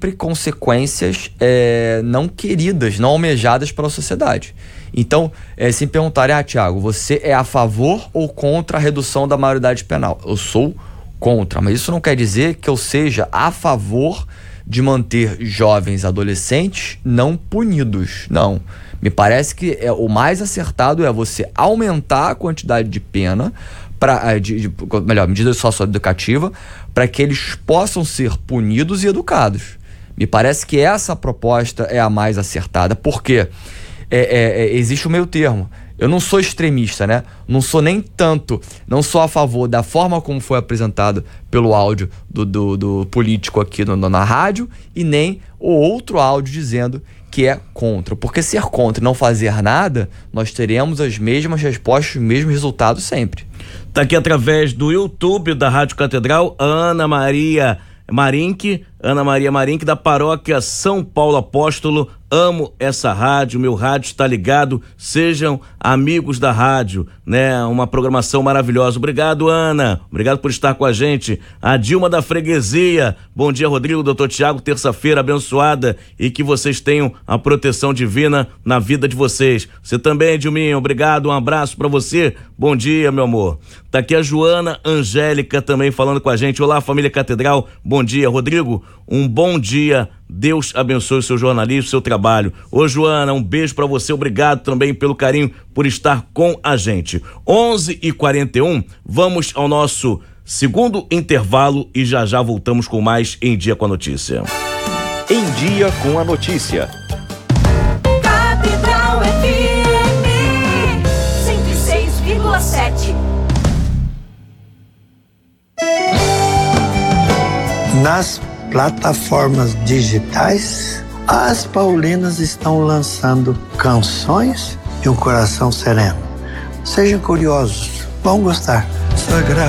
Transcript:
sempre consequências não queridas, não almejadas pela sociedade. Então, se me perguntarem, Tiago, você é a favor ou contra a redução da maioridade penal? Eu sou contra, mas isso não quer dizer que eu seja a favor de manter jovens adolescentes não punidos. Não. Me parece que o mais acertado é você aumentar a quantidade de pena, medida socioeducativa, para que eles possam ser punidos e educados. Me parece que essa proposta é a mais acertada, porque existe o meio termo. Eu não sou extremista, né? Não sou a favor da forma como foi apresentado pelo áudio do político aqui na rádio, e nem o outro áudio dizendo que é contra. Porque ser contra e não fazer nada, nós teremos as mesmas respostas, os mesmos resultados sempre. Tá aqui através do YouTube da Rádio Catedral, Ana Maria Marinck, da paróquia São Paulo Apóstolo. Amo essa rádio, meu rádio está ligado, sejam amigos da rádio, né? Uma programação maravilhosa. Obrigado, Ana, obrigado por estar com a gente. A Dilma da Freguesia, bom dia, Rodrigo, doutor Tiago, terça-feira abençoada e que vocês tenham a proteção divina na vida de vocês. Você também, Dilminha, obrigado, um abraço pra você, bom dia, meu amor. Tá aqui a Joana Angélica também falando com a gente. Olá, família Catedral, bom dia, Rodrigo, um bom dia, Deus abençoe o seu jornalismo, o seu trabalho. Ô Joana, um beijo pra você, obrigado também pelo carinho, por estar com a gente. 11h41, vamos ao nosso segundo intervalo e já voltamos com mais Em Dia com a Notícia. Em Dia com a Notícia. Catedral FM 106,7. Nas plataformas digitais, as paulinas estão lançando canções e um coração sereno. Sejam curiosos, vão gostar. Sagrado.